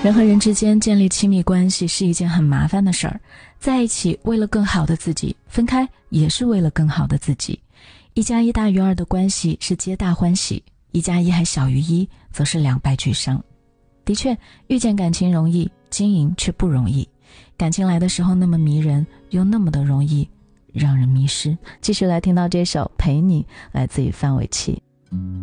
人和人之间建立亲密关系是一件很麻烦的事儿，在一起为了更好的自己，分开也是为了更好的自己。1+1大于2的关系是皆大欢喜，1+1还小于1则是两败俱伤。的确，遇见感情容易，经营却不容易。感情来的时候那么迷人，又那么的容易让人迷失。继续来听到这首《陪你》，来自于范玮琪。